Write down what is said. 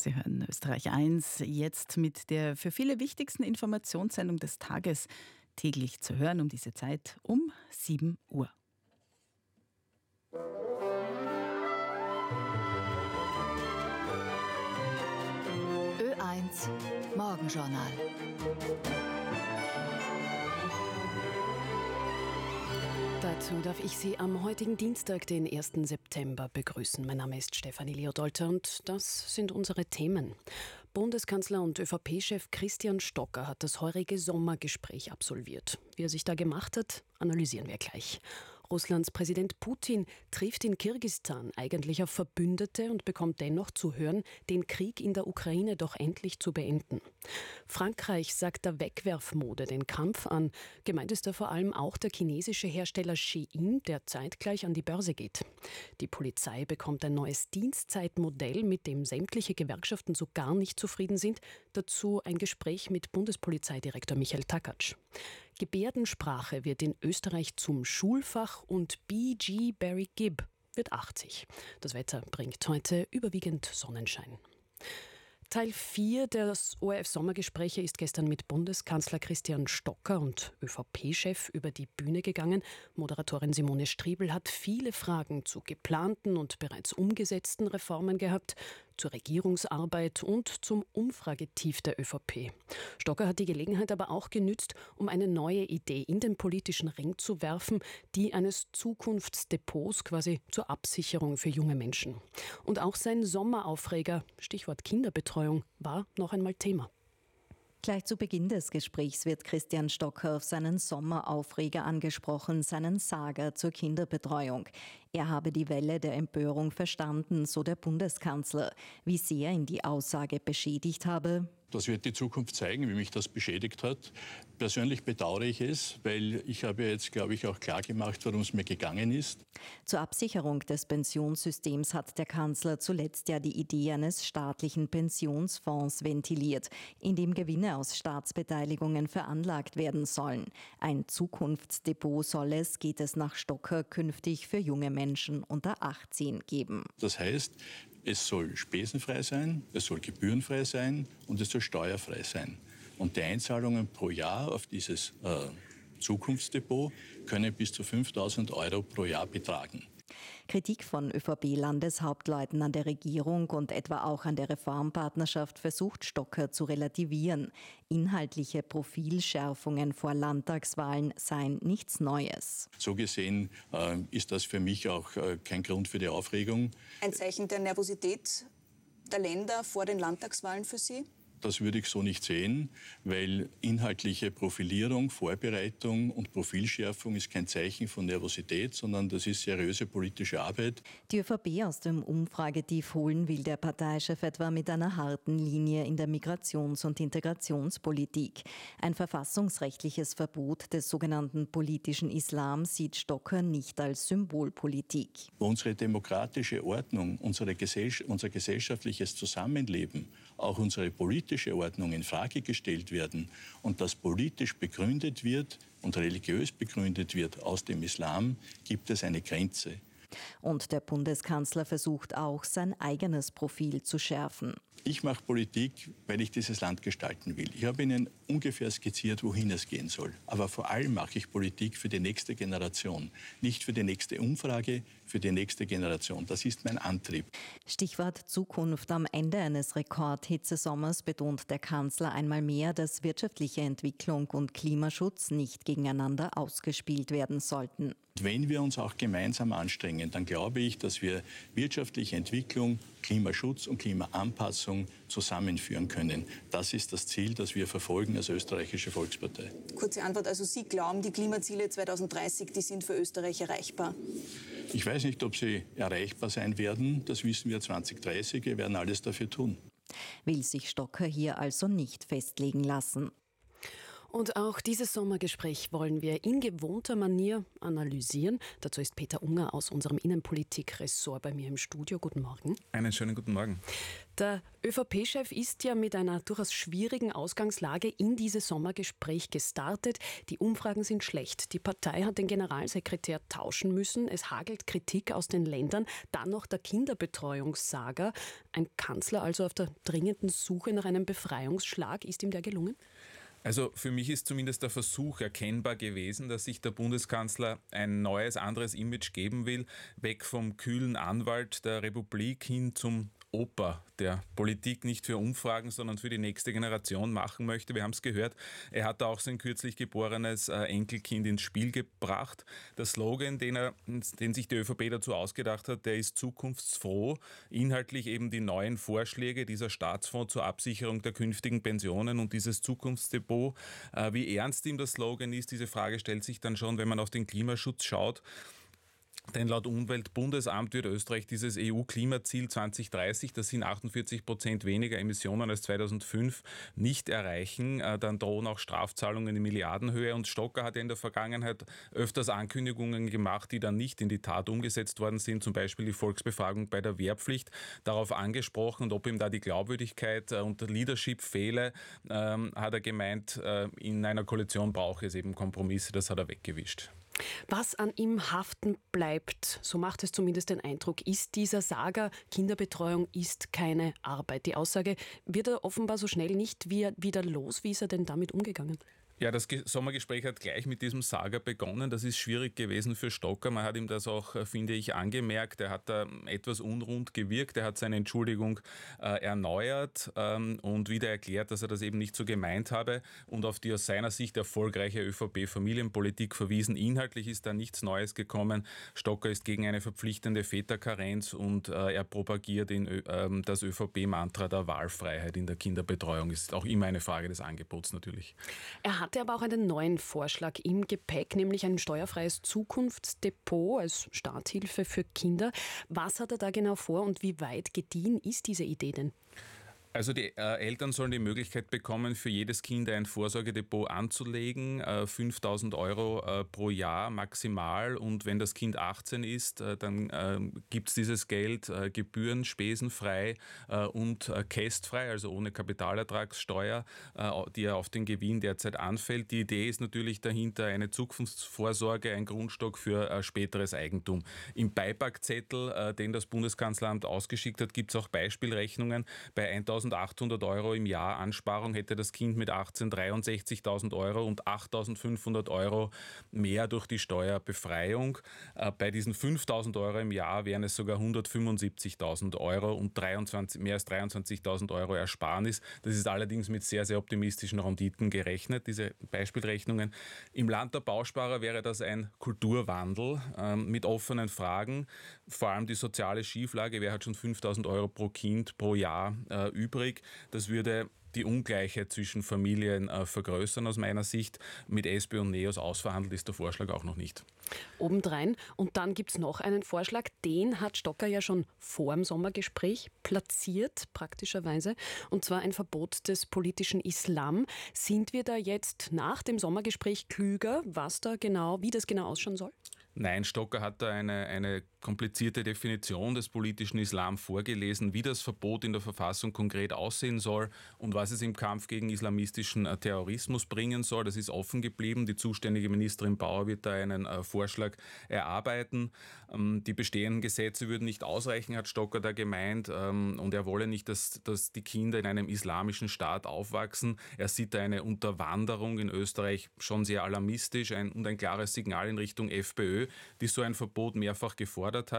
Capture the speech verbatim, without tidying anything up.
Sie hören Österreich eins, jetzt mit der für viele wichtigsten Informationssendung des Tages, täglich zu hören um diese Zeit um sieben Uhr. Ö eins Morgenjournal. Dazu darf ich Sie am heutigen Dienstag, den ersten September, begrüßen. Mein Name ist Stefanie Leodolter und das sind unsere Themen. Bundeskanzler und ÖVP-Chef Christian Stocker hat das heurige Sommergespräch absolviert. Wie er sich da gemacht hat, analysieren wir gleich. Russlands Präsident Putin trifft in Kirgisistan eigentlich auf Verbündete und bekommt dennoch zu hören, den Krieg in der Ukraine doch endlich zu beenden. Frankreich sagt der Wegwerfmode den Kampf an. Gemeint ist da vor allem auch der chinesische Hersteller Shein, der zeitgleich an die Börse geht. Die Polizei bekommt ein neues Dienstzeitmodell, mit dem sämtliche Gewerkschaften so gar nicht zufrieden sind. Dazu ein Gespräch mit Bundespolizeidirektor Michael Takatsch. Gebärdensprache wird in Österreich zum Schulfach und B G Barry Gibb wird achtzig. Das Wetter bringt heute überwiegend Sonnenschein. Teil vier des O R F-Sommergespräche ist gestern mit Bundeskanzler Christian Stocker und ÖVP-Chef über die Bühne gegangen. Moderatorin Simone Striebel hat viele Fragen zu geplanten und bereits umgesetzten Reformen gehabt, zur Regierungsarbeit und zum Umfragetief der ÖVP. Stocker hat die Gelegenheit aber auch genützt, um eine neue Idee in den politischen Ring zu werfen, die eines Zukunftsdepots quasi zur Absicherung für junge Menschen. Und auch sein Sommeraufreger, Stichwort Kinderbetreuung, war noch einmal Thema. Gleich zu Beginn des Gesprächs wird Christian Stocker auf seinen Sommeraufreger angesprochen, seinen Saga zur Kinderbetreuung. Er habe die Welle der Empörung verstanden, so der Bundeskanzler. Wie sehr ihn die Aussage beschädigt habe: Das wird die Zukunft zeigen, wie mich das beschädigt hat. Persönlich bedauere ich es, weil ich habe jetzt, glaube ich, auch klar gemacht, worum es mir gegangen ist. Zur Absicherung des Pensionssystems hat der Kanzler zuletzt ja die Idee eines staatlichen Pensionsfonds ventiliert, in dem Gewinne aus Staatsbeteiligungen veranlagt werden sollen. Ein Zukunftsdepot soll es, geht es nach Stocker, künftig für junge Menschen unter achtzehn geben. Das heißt, es soll spesenfrei sein, es soll gebührenfrei sein und es soll steuerfrei sein. Und die Einzahlungen pro Jahr auf dieses äh, Zukunftsdepot können bis zu fünftausend Euro pro Jahr betragen. Kritik von ÖVP-Landeshauptleuten an der Regierung und etwa auch an der Reformpartnerschaft versucht Stocker zu relativieren. Inhaltliche Profilschärfungen vor Landtagswahlen seien nichts Neues. So gesehen äh, ist das für mich auch äh, kein Grund für die Aufregung. Ein Zeichen der Nervosität der Länder vor den Landtagswahlen für Sie? Das würde ich so nicht sehen, weil inhaltliche Profilierung, Vorbereitung und Profilschärfung ist kein Zeichen von Nervosität, sondern das ist seriöse politische Arbeit. Die ÖVP aus dem Umfragetief holen will der Parteichef etwa mit einer harten Linie in der Migrations- und Integrationspolitik. Ein verfassungsrechtliches Verbot des sogenannten politischen Islam sieht Stocker nicht als Symbolpolitik. Unsere demokratische Ordnung, unsere Gesell- unser gesellschaftliches Zusammenleben, auch unsere politische Ordnung in Frage gestellt werden und das politisch begründet wird und religiös begründet wird aus dem Islam, gibt es eine Grenze. Und der Bundeskanzler versucht auch, sein eigenes Profil zu schärfen. Ich mache Politik, weil ich dieses Land gestalten will. Ich habe Ihnen ungefähr skizziert, wohin es gehen soll. Aber vor allem mache ich Politik für die nächste Generation. Nicht für die nächste Umfrage, für die nächste Generation. Das ist mein Antrieb. Stichwort Zukunft. Am Ende eines Rekordhitzesommers betont der Kanzler einmal mehr, dass wirtschaftliche Entwicklung und Klimaschutz nicht gegeneinander ausgespielt werden sollten. Wenn wir uns auch gemeinsam anstrengen, dann glaube ich, dass wir wirtschaftliche Entwicklung, Klimaschutz und Klimaanpassung zusammenführen können. Das ist das Ziel, das wir verfolgen als österreichische Volkspartei. Kurze Antwort, also Sie glauben, die Klimaziele zweitausenddreißig, die sind für Österreich erreichbar? Ich weiß nicht, ob sie erreichbar sein werden. Das wissen wir zwanzig dreißig. Wir werden alles dafür tun. Will sich Stocker hier also nicht festlegen lassen. Und auch dieses Sommergespräch wollen wir in gewohnter Manier analysieren. Dazu ist Peter Unger aus unserem Innenpolitik-Ressort bei mir im Studio. Guten Morgen. Einen schönen guten Morgen. Der ÖVP-Chef ist ja mit einer durchaus schwierigen Ausgangslage in dieses Sommergespräch gestartet. Die Umfragen sind schlecht. Die Partei hat den Generalsekretär tauschen müssen. Es hagelt Kritik aus den Ländern. Dann noch der Kinderbetreuungssaga. Ein Kanzler also auf der dringenden Suche nach einem Befreiungsschlag. Ist ihm der gelungen? Also für mich ist zumindest der Versuch erkennbar gewesen, dass sich der Bundeskanzler ein neues, anderes Image geben will, weg vom kühlen Anwalt der Republik hin zum Opa, der Politik nicht für Umfragen, sondern für die nächste Generation machen möchte. Wir haben es gehört, er hat da auch sein kürzlich geborenes äh, Enkelkind ins Spiel gebracht. Der Slogan, den, er, den sich die ÖVP dazu ausgedacht hat, der ist zukunftsfroh. Inhaltlich eben die neuen Vorschläge, dieser Staatsfonds zur Absicherung der künftigen Pensionen und dieses Zukunftsdepot. Äh, wie ernst ihm der Slogan ist, diese Frage stellt sich dann schon, wenn man auf den Klimaschutz schaut. Denn laut Umweltbundesamt wird Österreich dieses E U-Klimaziel zwanzig dreißig, das sind achtundvierzig Prozent weniger Emissionen als zweitausendfünf, nicht erreichen. Dann drohen auch Strafzahlungen in Milliardenhöhe. Und Stocker hat ja in der Vergangenheit öfters Ankündigungen gemacht, die dann nicht in die Tat umgesetzt worden sind. Zum Beispiel die Volksbefragung bei der Wehrpflicht, darauf angesprochen. Und ob ihm da die Glaubwürdigkeit und Leadership fehle, ähm, hat er gemeint, äh, in einer Koalition brauche es eben Kompromisse. Das hat er weggewischt. Was an ihm haften bleibt, so macht es zumindest den Eindruck, ist dieser Saga, Kinderbetreuung ist keine Arbeit. Die Aussage wird er offenbar so schnell nicht wieder los. Wie ist er denn damit umgegangen? Ja, das Sommergespräch hat gleich mit diesem Saga begonnen. Das ist schwierig gewesen für Stocker. Man hat ihm das auch, finde ich, angemerkt. Er hat da etwas unrund gewirkt. Er hat seine Entschuldigung äh, erneuert ähm, und wieder erklärt, dass er das eben nicht so gemeint habe und auf die aus seiner Sicht erfolgreiche ÖVP-Familienpolitik verwiesen. Inhaltlich ist da nichts Neues gekommen. Stocker ist gegen eine verpflichtende Väterkarenz und äh, er propagiert in, äh, das ÖVP-Mantra der Wahlfreiheit in der Kinderbetreuung. Ist auch immer eine Frage des Angebots natürlich. Er hat hatte aber auch einen neuen Vorschlag im Gepäck, nämlich ein steuerfreies Zukunftsdepot als Starthilfe für Kinder. Was hat er da genau vor und wie weit gediehen ist diese Idee denn? Also die äh, Eltern sollen die Möglichkeit bekommen, für jedes Kind ein Vorsorgedepot anzulegen, äh, fünftausend Euro äh, pro Jahr maximal, und wenn das Kind achtzehn ist, äh, dann äh, gibt es dieses Geld äh, gebühren-, spesenfrei äh, und äh, kästfrei, also ohne Kapitalertragssteuer, äh, die ja auf den Gewinn derzeit anfällt. Die Idee ist natürlich dahinter eine Zukunftsvorsorge, ein Grundstock für äh, späteres Eigentum. Im Beipackzettel, äh, den das Bundeskanzleramt ausgeschickt hat, gibt es auch Beispielrechnungen. Bei eintausendachthundert Euro im Jahr Ansparung hätte das Kind mit achtzehn dreiundsechzigtausend Euro und achttausendfünfhundert Euro mehr durch die Steuerbefreiung. Äh, bei diesen fünftausend Euro im Jahr wären es sogar hundertfünfundsiebzigtausend Euro und dreiundzwanzig, mehr als dreiundzwanzigtausend Euro Ersparnis. Das ist allerdings mit sehr, sehr optimistischen Renditen gerechnet, diese Beispielrechnungen. Im Land der Bausparer wäre das ein Kulturwandel äh, mit offenen Fragen. Vor allem die soziale Schieflage, wer hat schon fünftausend Euro pro Kind pro Jahr äh, übrig. Das würde die Ungleichheit zwischen Familien äh, vergrößern aus meiner Sicht. Mit S P und NEOS ausverhandelt ist der Vorschlag auch noch nicht. Obendrein. Und dann gibt es noch einen Vorschlag, den hat Stocker ja schon vor dem Sommergespräch platziert, praktischerweise. Und zwar ein Verbot des politischen Islam. Sind wir da jetzt nach dem Sommergespräch klüger, was da genau, wie das genau ausschauen soll? Nein, Stocker hat da eine, eine komplizierte Definition des politischen Islam vorgelesen, wie das Verbot in der Verfassung konkret aussehen soll und was es im Kampf gegen islamistischen Terrorismus bringen soll. Das ist offen geblieben. Die zuständige Ministerin Bauer wird da einen äh, Vorschlag erarbeiten. Ähm, die bestehenden Gesetze würden nicht ausreichen, hat Stocker da gemeint. Ähm, und er wolle nicht, dass, dass die Kinder in einem islamischen Staat aufwachsen. Er sieht da eine Unterwanderung in Österreich schon sehr alarmistisch ein, und ein klares Signal in Richtung FPÖ, die so ein Verbot mehrfach gefordert hat.